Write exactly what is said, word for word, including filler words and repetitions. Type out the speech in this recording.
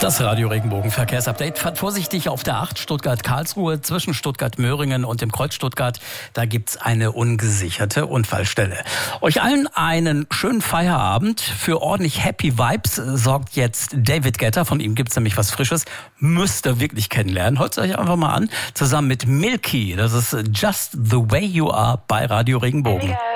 Das Radio Regenbogen Verkehrsupdate. Fahrt vorsichtig auf der acht Stuttgart-Karlsruhe zwischen Stuttgart-Möhringen und dem Kreuz Stuttgart. Da gibt's eine ungesicherte Unfallstelle. Euch allen einen schönen Feierabend. Für ordentlich Happy Vibes sorgt jetzt David Guetta. Von ihm gibt's nämlich was Frisches. Müsst ihr wirklich kennenlernen. Hört euch einfach mal an. Zusammen mit Milky. Das ist Just the Way You Are bei Radio Regenbogen.